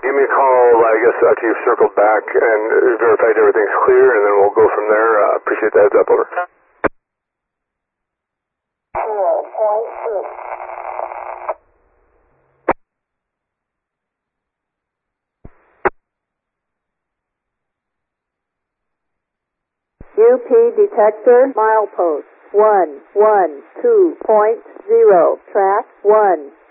Give me a call, I guess, after you've circled back and verified everything's clear, and then we'll go from there. Appreciate the heads up, over. UP detector, milepost 112.0, track 1.